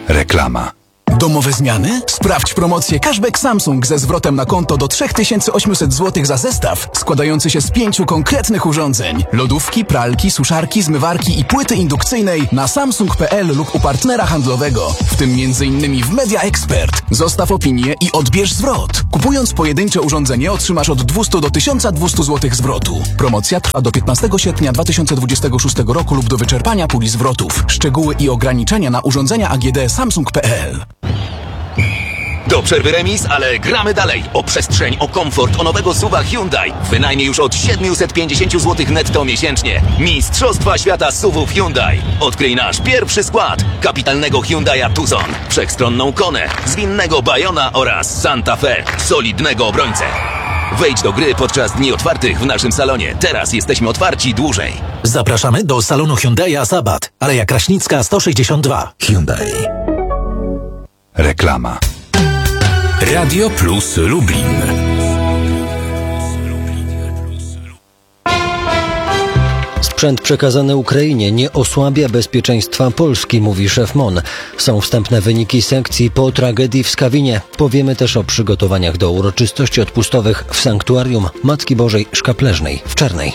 Reklama. Domowe zmiany? Sprawdź promocję Cashback Samsung ze zwrotem na konto do 3800 zł za zestaw składający się z 5 konkretnych urządzeń. Lodówki, pralki, suszarki, zmywarki i płyty indukcyjnej na samsung.pl lub u partnera handlowego, w tym m.in. w Media Expert. Zostaw opinię i odbierz zwrot. Kupując pojedyncze urządzenie otrzymasz od 200 do 1200 zł zwrotu. Promocja trwa do 15 sierpnia 2026 roku lub do wyczerpania puli zwrotów. Szczegóły i ograniczenia na urządzenia AGD samsung.pl. Do przerwy remis, ale gramy dalej. O przestrzeń, o komfort, o nowego SUV-a Hyundai. Wynajmie już od 750 zł netto miesięcznie. Mistrzostwa świata SUV-ów Hyundai. Odkryj nasz pierwszy skład. Kapitalnego Hyundai'a Tucson, wszechstronną Konę, zwinnego Bayona oraz Santa Fe, solidnego obrońcę. Wejdź do gry podczas dni otwartych w naszym salonie. Teraz jesteśmy otwarci dłużej. Zapraszamy do salonu Hyundai'a Sabat, Aleja Kraśnicka 162. Hyundai. Reklama. Radio Plus Lublin. Sprzęt przekazany Ukrainie nie osłabia bezpieczeństwa Polski, mówi szef MON. Są wstępne wyniki sekcji po tragedii w Skawinie. Powiemy też o przygotowaniach do uroczystości odpustowych w sanktuarium Matki Bożej Szkapleżnej w Czarnej.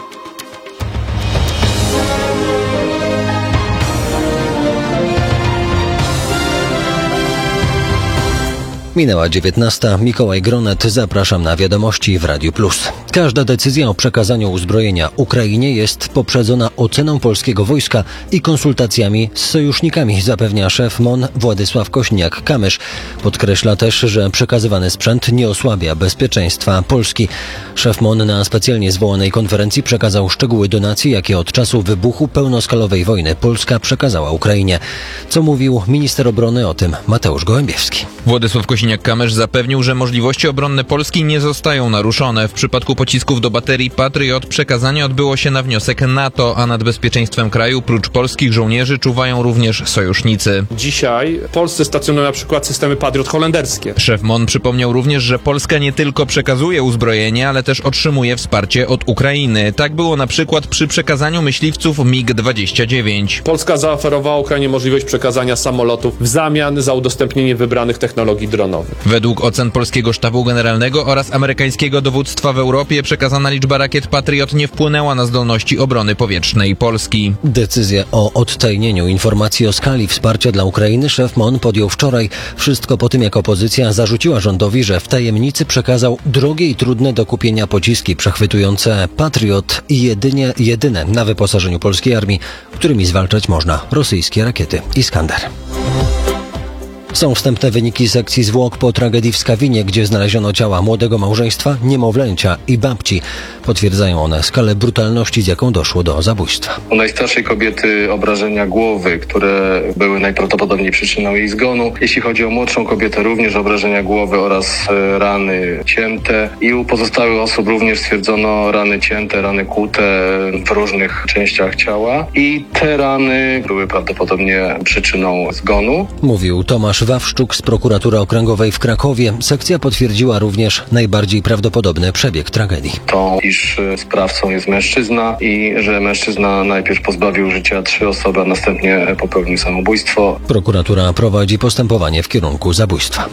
Minęła 19. Mikołaj Gronet. Zapraszam na wiadomości w Radiu Plus. Każda decyzja o przekazaniu uzbrojenia Ukrainie jest poprzedzona oceną polskiego wojska i konsultacjami z sojusznikami, zapewnia szef MON Władysław Kośniak-Kamysz. Podkreśla też, że przekazywany sprzęt nie osłabia bezpieczeństwa Polski. Szef MON na specjalnie zwołanej konferencji przekazał szczegóły donacji, jakie od czasu wybuchu pełnoskalowej wojny Polska przekazała Ukrainie. Co mówił minister obrony, o tym Mateusz Gołębiewski. Władysław Kosiniak-Kamysz zapewnił, że możliwości obronne Polski nie zostają naruszone. W przypadku pocisków do baterii Patriot przekazanie odbyło się na wniosek NATO, a nad bezpieczeństwem kraju prócz polskich żołnierzy czuwają również sojusznicy. Dzisiaj w Polsce stacjonują na przykład systemy Patriot holenderskie. Szef MON przypomniał również, że Polska nie tylko przekazuje uzbrojenie, ale też otrzymuje wsparcie od Ukrainy. Tak było na przykład przy przekazaniu myśliwców MiG-29. Polska zaoferowała Ukrainie możliwość przekazania samolotów w zamian za udostępnienie wybranych technologii dronowych. Według ocen polskiego sztabu generalnego oraz amerykańskiego dowództwa w Europie przekazana liczba rakiet Patriot nie wpłynęła na zdolności obrony powietrznej Polski. Decyzję o odtajnieniu informacji o skali wsparcia dla Ukrainy szef MON podjął wczoraj. Wszystko po tym, jak opozycja zarzuciła rządowi, że w tajemnicy przekazał drogie i trudne do kupienia pociski przechwytujące Patriot i jedyne na wyposażeniu polskiej armii, którymi zwalczać można rosyjskie rakiety Iskander. Są wstępne wyniki sekcji zwłok po tragedii w Skawinie, gdzie znaleziono ciała młodego małżeństwa, niemowlęcia i babci. Potwierdzają one skalę brutalności, z jaką doszło do zabójstwa. U najstarszej kobiety obrażenia głowy, które były najprawdopodobniej przyczyną jej zgonu. Jeśli chodzi o młodszą kobietę, również obrażenia głowy oraz rany cięte. I u pozostałych osób również stwierdzono rany cięte, rany kłute w różnych częściach ciała. I te rany były prawdopodobnie przyczyną zgonu. Mówił Tomasz Wawrzczuk z Prokuratury Okręgowej w Krakowie. Sekcja potwierdziła również najbardziej prawdopodobny przebieg tragedii. To, iż sprawcą jest mężczyzna i że mężczyzna najpierw pozbawił życia 3 osoby, a następnie popełnił samobójstwo. Prokuratura prowadzi postępowanie w kierunku zabójstwa.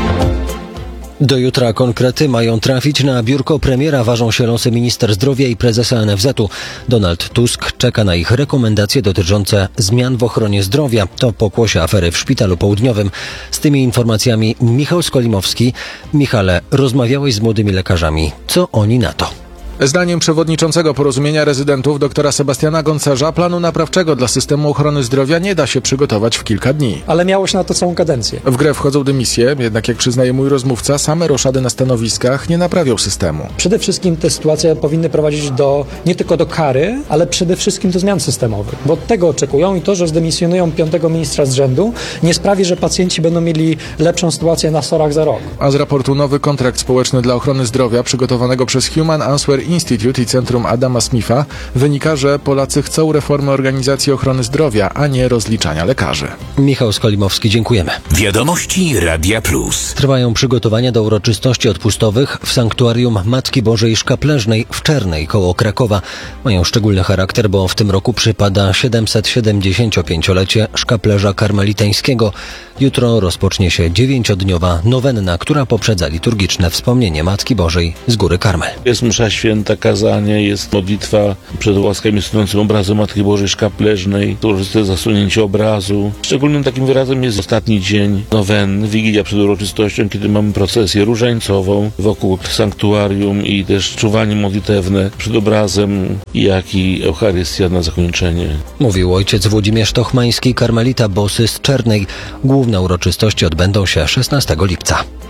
Do jutra konkrety mają trafić na biurko premiera. Ważą się losy minister zdrowia i prezesa NFZ-u. Donald Tusk czeka na ich rekomendacje dotyczące zmian w ochronie zdrowia. To pokłosie afery w Szpitalu Południowym. Z tymi informacjami Michał Skolimowski. Michale, rozmawiałeś z młodymi lekarzami. Co oni na to? Zdaniem przewodniczącego Porozumienia Rezydentów doktora Sebastiana Goncarza planu naprawczego dla systemu ochrony zdrowia nie da się przygotować w kilka dni. Ale miało się na to całą kadencję. W grę wchodzą dymisje, jednak jak przyznaje mój rozmówca, same roszady na stanowiskach nie naprawią systemu. Przede wszystkim te sytuacje powinny prowadzić nie tylko do kary, ale przede wszystkim do zmian systemowych. Bo od tego oczekują i to, że zdemisjonują 5. ministra z rzędu, nie sprawi, że pacjenci będą mieli lepszą sytuację na SOR-ach za rok. A z raportu Nowy kontrakt społeczny dla ochrony zdrowia przygotowanego przez Human Answer Institute i Centrum Adama Smitha wynika, że Polacy chcą reformy organizacji ochrony zdrowia, a nie rozliczania lekarzy. Michał Skolimowski, dziękujemy. Wiadomości Radia Plus. Trwają przygotowania do uroczystości odpustowych w sanktuarium Matki Bożej Szkapleżnej w Czernej koło Krakowa. Mają szczególny charakter, bo w tym roku przypada 775-lecie szkaplerza karmelitańskiego. Jutro rozpocznie się 9-dniowa nowenna, która poprzedza liturgiczne wspomnienie Matki Bożej z Góry Karmel. Jest msza święta, kazanie, jest modlitwa przed łaskami stojącym obrazem Matki Bożej Szkapleżnej, uroczyste zasunięcie obrazu. Szczególnym takim wyrazem jest ostatni dzień nowenny, Wigilia przed uroczystością, kiedy mamy procesję różańcową wokół sanktuarium i też czuwanie modlitewne przed obrazem, jak i Eucharystia na zakończenie. Mówił ojciec Włodzimierz Tochmański, karmelita bosy z Czernej. Główne uroczystości odbędą się 16 lipca.